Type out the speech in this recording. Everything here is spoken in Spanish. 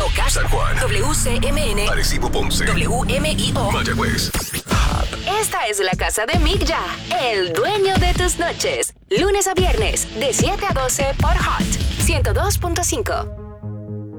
Moca, San Juan, WCMN, Arecibo, Ponce, WMIO. Mayagüez. Esta es la casa de Migya, el dueño de tus noches. Lunes a viernes, de 7 a 12 por Hot 102.5.